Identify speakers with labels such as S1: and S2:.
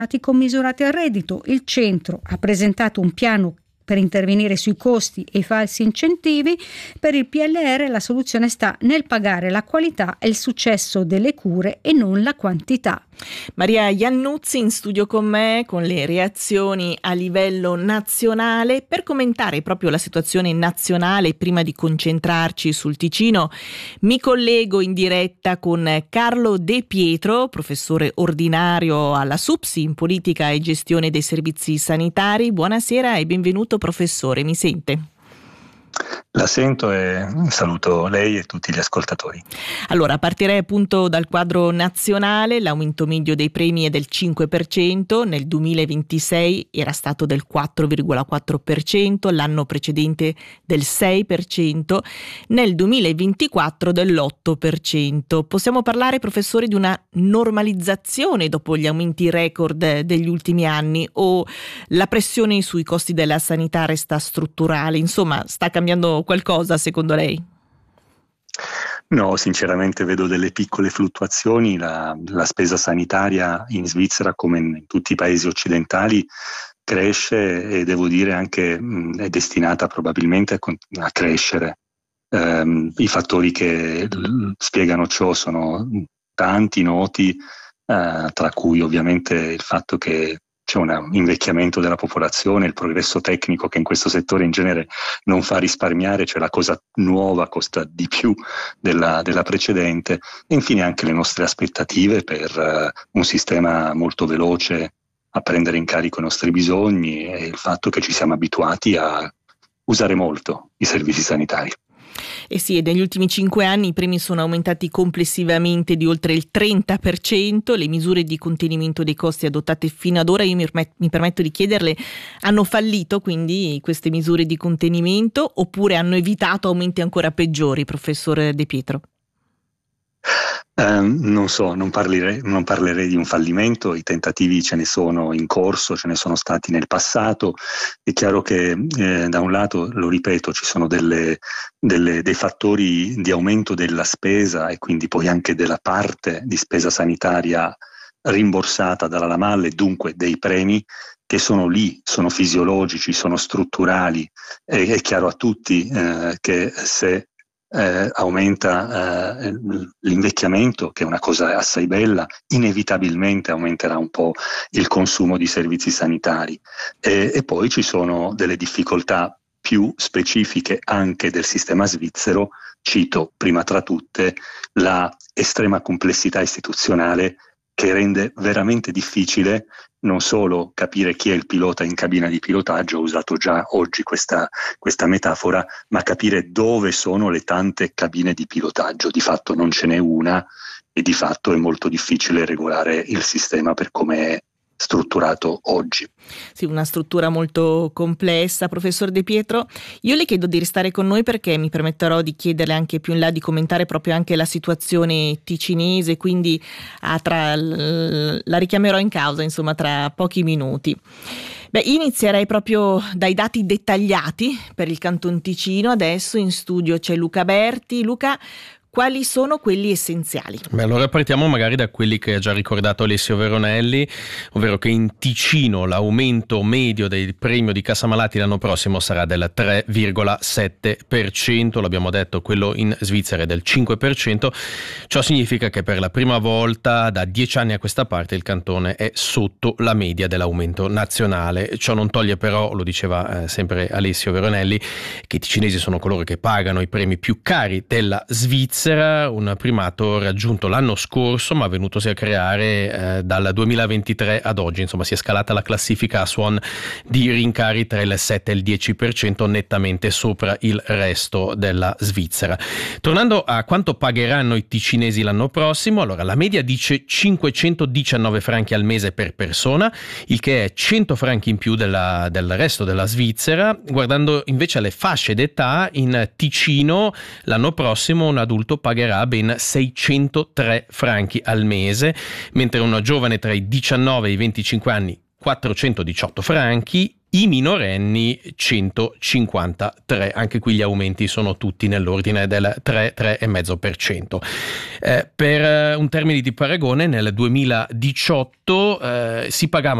S1: commisurati al reddito. Il centro ha presentato un piano per intervenire sui costi e i falsi incentivi. Per il PLR la soluzione sta nel pagare la qualità e il successo delle cure e non la quantità.
S2: Maria Iannuzzi in studio con me con le reazioni a livello nazionale. Per commentare proprio la situazione nazionale, prima di concentrarci sul Ticino, mi collego in diretta con Carlo De Pietro, professore ordinario alla SUPSI in politica e gestione dei servizi sanitari. Buonasera e benvenuto professore, mi sente?
S3: La sento e saluto lei e tutti gli ascoltatori.
S2: Allora, partirei appunto dal quadro nazionale. L'aumento medio dei premi è del 5%, nel 2026 era stato del 4,4%, l'anno precedente del 6%, nel 2024 dell'8%. Possiamo parlare, professore, di una normalizzazione dopo gli aumenti record degli ultimi anni, o la pressione sui costi della sanità resta strutturale? Insomma, sta cambiando qualcosa secondo lei?
S3: No, sinceramente vedo delle piccole fluttuazioni. La spesa sanitaria in Svizzera, come in tutti i paesi occidentali, cresce e devo dire anche è destinata probabilmente a crescere. I fattori che spiegano ciò sono tanti, noti, tra cui ovviamente il fatto che c'è un invecchiamento della popolazione, il progresso tecnico che in questo settore in genere non fa risparmiare, cioè la cosa nuova costa di più della precedente, e infine anche le nostre aspettative per un sistema molto veloce a prendere in carico i nostri bisogni e il fatto che ci siamo abituati a usare molto i servizi sanitari.
S2: E sì, negli ultimi 5 anni i premi sono aumentati complessivamente di oltre il 30%, le misure di contenimento dei costi adottate fino ad ora, io mi permetto di chiederle, hanno fallito quindi queste misure di contenimento oppure hanno evitato aumenti ancora peggiori, professor De Pietro?
S3: Non so, non parlerei di un fallimento. I tentativi ce ne sono in corso, ce ne sono stati nel passato. È chiaro che da un lato, lo ripeto, ci sono dei fattori di aumento della spesa e quindi poi anche della parte di spesa sanitaria rimborsata dalla LAMAL, e dunque dei premi che sono lì, sono fisiologici, sono strutturali. È chiaro a tutti che se aumenta l'invecchiamento, che è una cosa assai bella, inevitabilmente aumenterà un po' il consumo di servizi sanitari e poi ci sono delle difficoltà più specifiche anche del sistema svizzero. Cito prima tra tutte la estrema complessità istituzionale che rende veramente difficile non solo capire chi è il pilota in cabina di pilotaggio, ho usato già oggi questa metafora, ma capire dove sono le tante cabine di pilotaggio. Di fatto non ce n'è una e di fatto è molto difficile regolare il sistema per come è strutturato oggi.
S2: Sì, una struttura molto complessa. Professor De Pietro, io le chiedo di restare con noi perché mi permetterò di chiederle anche più in là di commentare proprio anche la situazione ticinese, quindi la richiamerò in causa insomma tra pochi minuti. Inizierei proprio dai dati dettagliati per il Canton Ticino. Adesso in studio c'è Luca Berti. Luca, quali sono quelli essenziali?
S4: Allora partiamo magari da quelli che ha già ricordato Alessio Veronelli, ovvero che in Ticino l'aumento medio del premio di cassa malati l'anno prossimo sarà del 3,7%, l'abbiamo detto, quello in Svizzera è del 5%. Ciò significa che per la prima volta da 10 anni a questa parte il cantone è sotto la media dell'aumento nazionale. Ciò non toglie però, lo diceva sempre Alessio Veronelli, che i ticinesi sono coloro che pagano i premi più cari della Svizzera, un primato raggiunto l'anno scorso ma venutosi a creare dal 2023 ad oggi. Insomma, si è scalata la classifica a suon di rincari tra il 7 e il 10%, nettamente sopra il resto della Svizzera. Tornando a quanto pagheranno i ticinesi l'anno prossimo, allora la media dice 519 franchi al mese per persona, il che è 100 franchi in più del resto della Svizzera. Guardando invece alle fasce d'età, in Ticino l'anno prossimo un adulto pagherà ben 603 franchi al mese, mentre un giovane tra i 19 e i 25 anni 418 franchi, i minorenni 153. Anche qui gli aumenti sono tutti nell'ordine del 3,5%. Per un termine di paragone, nel 2018 si pagavano